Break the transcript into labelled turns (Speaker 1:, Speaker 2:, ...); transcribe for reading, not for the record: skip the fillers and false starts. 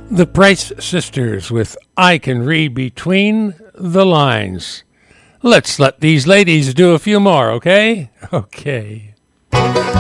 Speaker 1: The Price Sisters with I Can Read Between the Lines. Let's let these ladies do a few more, okay? Okay.